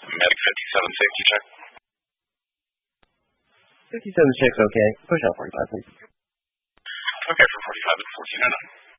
Medic 57, safety check. 57 checks okay. Push out 45, please. Okay, for 45 at 14 and 9.